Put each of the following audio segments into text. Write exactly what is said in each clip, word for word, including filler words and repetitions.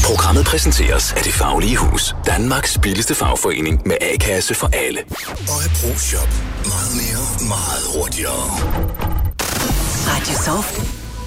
Programmet præsenteres af Det Faglige Hus. Danmarks billigste fagforening med A-kasse for alle. Og et ProShop. Meget mere, meget hurtigere. Radio Soft.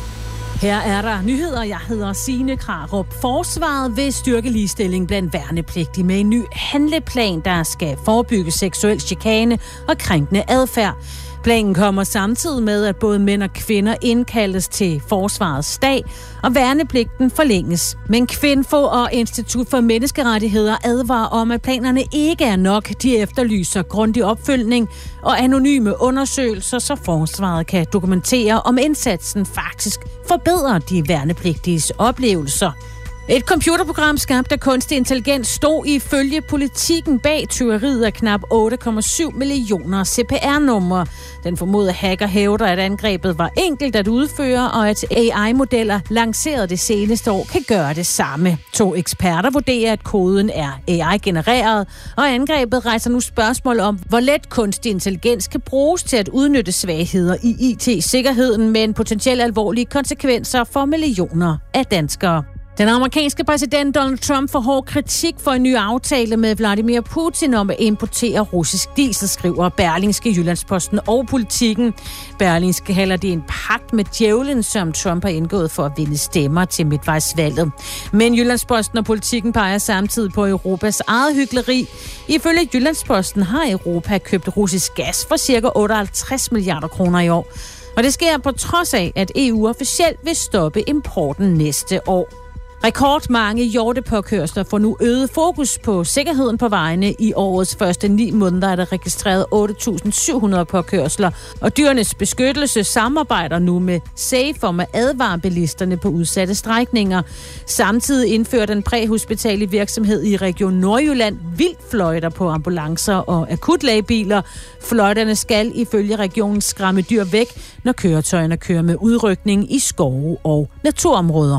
Her er der nyheder. Jeg hedder Signe Krarup. Forsvaret vil styrke ligestilling blandt værnepligtige med en ny handleplan, der skal forebygge seksuel chikane og krænkende adfærd. Planen kommer samtidig med, at både mænd og kvinder indkaldes til Forsvarets dag, og værnepligten forlænges. Men Kvinfo og Institut for Menneskerettigheder advarer om, at planerne ikke er nok. De efterlyser grundig opfølgning og anonyme undersøgelser, så Forsvaret kan dokumentere, om indsatsen faktisk forbedrer de værnepligtiges oplevelser. Et computerprogram skabt af kunstig intelligens stod ifølge Politikken bag tyveriet af knap otte komma syv millioner C P R-numre. Den formodede hacker hævder, at angrebet var enkelt at udføre, og at A I-modeller lanceret det seneste år kan gøre det samme. To eksperter vurderer, at koden er A I-genereret, og angrebet rejser nu spørgsmål om, hvor let kunstig intelligens kan bruges til at udnytte svagheder i I T-sikkerheden, med en potentielt alvorlige konsekvenser for millioner af danskere. Den amerikanske præsident Donald Trump får hård kritik for en ny aftale med Vladimir Putin om at importere russisk diesel, skriver Berlingske, Jyllandsposten og Politikken. Berlingske kalder det en pagt med djævlen, som Trump har indgået for at vinde stemmer til midtvejsvalget. Men Jyllandsposten og Politikken peger samtidig på Europas eget hykleri. Ifølge Jyllandsposten har Europa købt russisk gas for ca. otteoghalvtreds milliarder kroner i år. Og det sker på trods af, at E U officielt vil stoppe importen næste år. Rekordmange hjortepåkørsler får nu øget fokus på sikkerheden på vejene. I årets første ni måneder er der registreret otte tusind syv hundrede påkørsler, og Dyrenes Beskyttelse samarbejder nu med Safe om at advare bilisterne på udsatte strækninger. Samtidig indfører den præhospitale virksomhed i Region Nordjylland vildfløjter på ambulancer og akutlægebiler. Fløjterne skal ifølge regionen skræmme dyr væk, når køretøjerne kører med udrykning i skove og naturområder.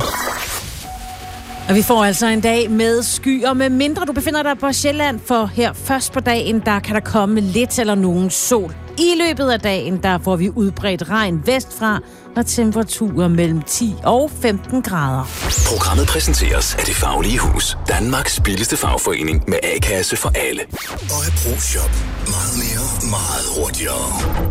Og vi får altså en dag med skyer, med mindre du befinder dig på Sjælland, for her først på dagen, der kan der komme lidt eller nogen sol. I løbet af dagen, der får vi udbredt regn vestfra og temperaturer mellem ti og femten grader. Programmet præsenteres af Det Faglige Hus. Danmarks billigste fagforening med A-kasse for alle. Og et ProShop. Meget mere, meget hurtigere.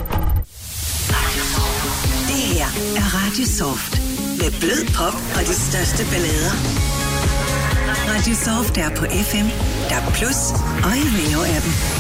Det her er Radio Soft. Med blød pop og de største ballader. Radio Soft er på F M, D A B plus og i Veo-appen.